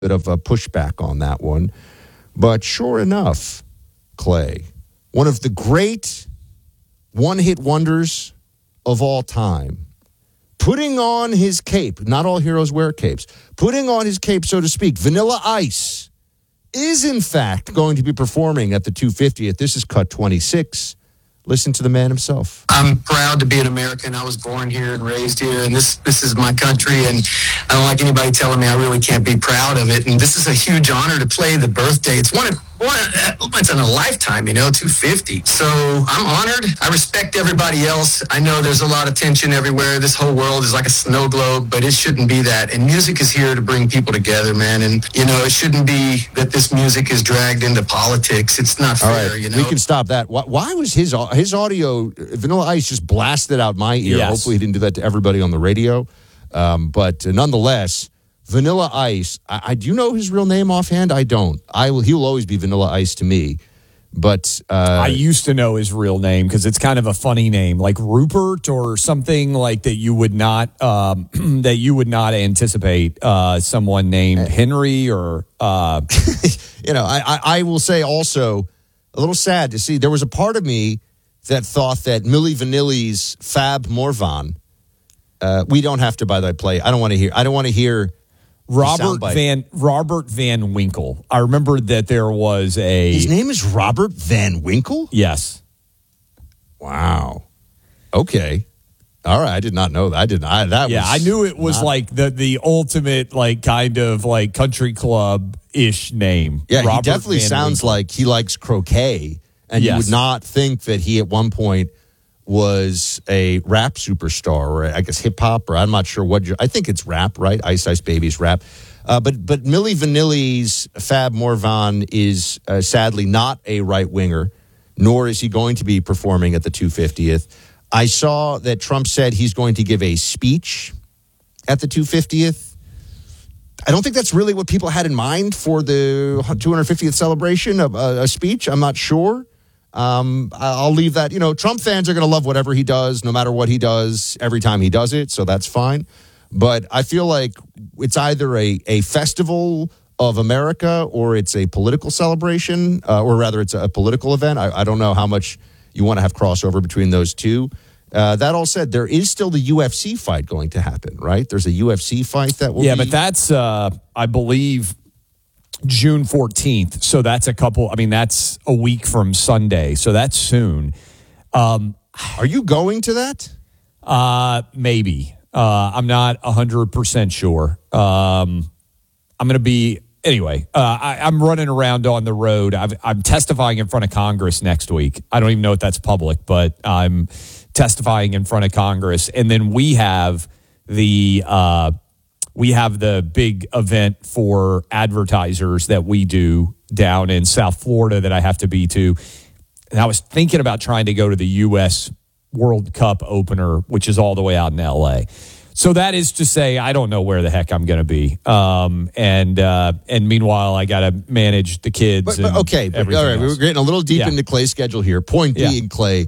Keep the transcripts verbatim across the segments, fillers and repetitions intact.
bit of a pushback on that one. But sure enough, Clay, one of the great one-hit wonders of all time, putting on his cape, not all heroes wear capes, putting on his cape, so to speak, Vanilla Ice is, in fact, going to be performing at the two fiftieth. This is Cut twenty-six. Listen to the man himself. I'm proud to be an American. I was born here and raised here, and this this is my country, and I don't like anybody telling me I really can't be proud of it. And this is a huge honor to play the birthday. It's one of one once in a lifetime, you know, two fifty. So I'm honored. I respect everybody else. I know there's a lot of tension everywhere. This whole world is like a snow globe, but it shouldn't be that. And music is here to bring people together, man. And, you know, it shouldn't be that this music is dragged into politics. It's not fair, All right, you know. we can stop that. Why, why was his his audio, Vanilla Ice, just blasted out my ear? Yes. Hopefully he didn't do that to everybody on the radio. Um, but uh, nonetheless, Vanilla Ice, I, I do you know his real name offhand? I don't. I will. He will always be Vanilla Ice to me. But uh, I used to know his real name because it's kind of a funny name, like Rupert or something like that. You would not um, that you would not anticipate uh, someone named Henry or uh, you know. I, I I will say also a little sad to see. There was a part of me that thought that Milli Vanilli's Fab Morvan. Uh, we don't have to, by the way, play. I don't want to hear. I don't want to hear. Robert Van Robert Van Winkle. I remember that there was a. His name is Robert Van Winkle? Yes. Wow. Okay. All right. I did not know that. I did not. That yeah, was I knew it was not, like the the ultimate like kind of like country club ish name. Yeah, Robert he definitely Van sounds Winkle. like he likes croquet, and Yes. you would not think that he at one point was a rap superstar, or I guess hip hop, or I'm not sure what. I think it's rap, right? Ice Ice Baby's rap. Uh, but but Milli Vanilli's Fab Morvan is uh, sadly not a right winger, nor is he going to be performing at the two fiftieth. I saw that Trump said he's going to give a speech at the two fiftieth. I don't think that's really what people had in mind for the two hundred fiftieth celebration, a, a speech. I'm not sure. Um, I'll leave that. You know, Trump fans are going to love whatever he does, no matter what he does, every time he does it. So that's fine. But I feel like it's either a, a festival of America or it's a political celebration, uh, or rather it's a political event. I, I don't know how much you want to have crossover between those two. Uh, that all said, there is still the U F C fight going to happen, right? There's a U F C fight that will Yeah, be... but that's, uh, I believe, June fourteenth. So that's a couple, I mean, that's a week from Sunday. So that's soon. Um, Are you going to that? Uh, maybe. Uh, I'm not one hundred percent sure. Um, I'm going to be, anyway, uh, I, I'm running around on the road. I've, I'm testifying in front of Congress next week. I don't even know if that's public, but I'm testifying in front of Congress. And then we have the, uh, we have the big event for advertisers that we do down in South Florida that I have to be to. And I was thinking about trying to go to the U S World Cup opener, which is all the way out in L A. So that is to say, I don't know where the heck I'm going to be. Um, and uh, and meanwhile, I got to manage the kids. But, but and okay, but, all right, else. we're getting a little deep Yeah. into Clay's schedule here. Point Yeah. being, Clay,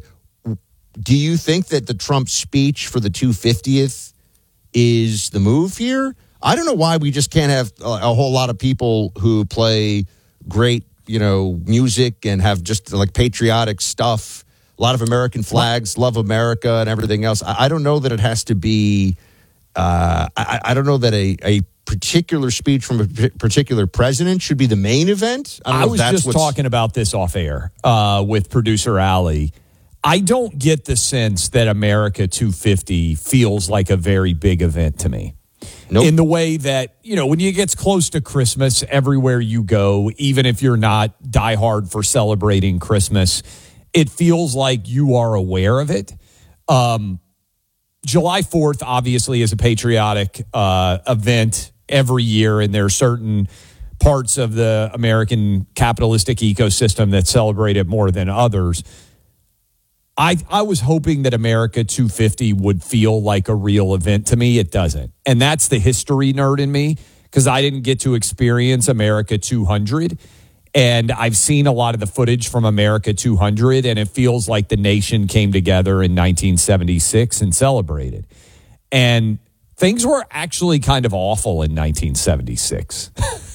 do you think that the Trump speech for the two fiftieth is the move here? I don't know why we just can't have a, a whole lot of people who play great, you know, music and have just like patriotic stuff. A lot of American flags, love America and everything else. I, I don't know that it has to be, uh, I, I don't know that a, a particular speech from a p- particular president should be the main event. I, don't know I if was that's just what's- talking about this off air uh, with producer Ali. I don't get the sense that America two fifty feels like a very big event to me. Nope. In the way that, you know, when it gets close to Christmas, everywhere you go, even if you're not diehard for celebrating Christmas, it feels like you are aware of it. Um, July fourth, obviously, is a patriotic uh, event every year, and there are certain parts of the American capitalistic ecosystem that celebrate it more than others. I, I was hoping that America two fifty would feel like a real event. To me, it doesn't. And that's the history nerd in me, because I didn't get to experience America two hundred. And I've seen a lot of the footage from America two hundred, and it feels like the nation came together in nineteen seventy-six and celebrated. And things were actually kind of awful in nineteen seventy-six.